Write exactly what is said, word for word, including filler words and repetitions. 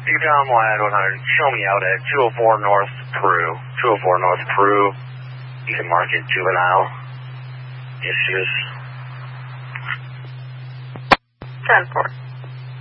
You John Wyatt one hundred, show me out at two oh four North Peru. two oh four North Peru. You can mark it juvenile issues. ten four.